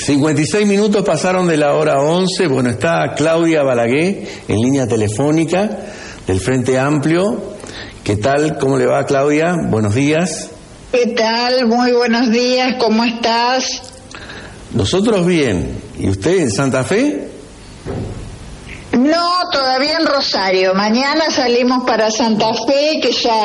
56 minutos pasaron de la hora 11. Bueno, está Claudia Balaguer en línea telefónica del Frente Amplio. ¿Qué tal? ¿Cómo le va, Claudia? Buenos días. ¿Qué tal? Muy buenos días. ¿Cómo estás? Nosotros bien. ¿Y usted en Santa Fe? No, todavía en Rosario. Mañana salimos para Santa Fe, que ya